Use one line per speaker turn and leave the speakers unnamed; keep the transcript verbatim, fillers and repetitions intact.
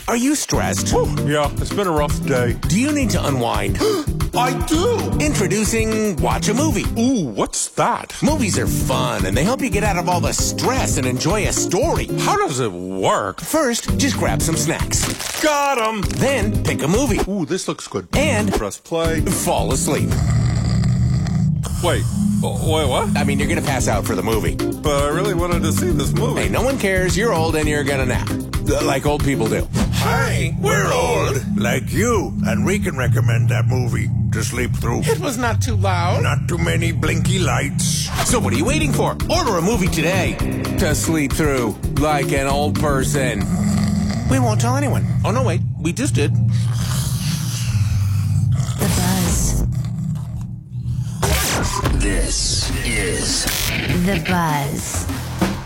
Are you stressed?
Yeah, it's been a rough day.
Do you need to unwind?
I do!
Introducing Watch a Movie.
Ooh, what's that?
Movies are fun, and they help you get out of all the stress and enjoy a story.
How does it work?
First, just grab some snacks.
Got 'em!
Then, pick a movie.
Ooh, this looks good.
And
Press play.
fall asleep.
Wait, oh, wait, what?
I mean, you're gonna pass out for the movie.
But I really wanted to see this movie.
Hey, no one cares. You're old and you're gonna nap. Like old people do.
Hi, we're old, like you, and we can recommend that movie to sleep through.
It was not too loud.
Not too many blinky lights.
So what are you waiting for? Order a movie today to sleep through like an old person. We won't tell anyone. Oh, no, wait. We just did.
The Buzz.
This is
The Buzz.